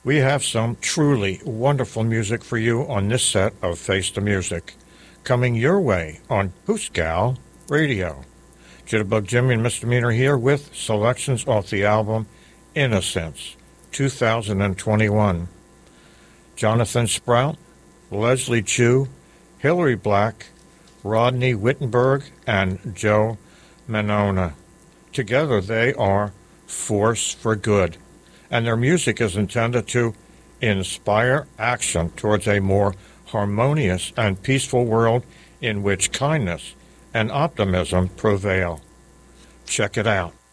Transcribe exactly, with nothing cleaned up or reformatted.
We have some truly wonderful music for you on this set of Face the Music, coming your way on Hoosegow Radio. Jitterbug Jimmy and Misdemeanor here with selections off the album Innocence, two thousand twenty-one. Jonathan Sprout, Leslie Chu, Hilary Black, Rodney Wittenberg, and Joe Manona. Together they are Force for Good, and their music is intended to inspire action towards a more harmonious and peaceful world in which kindness and optimism prevail. Check it out.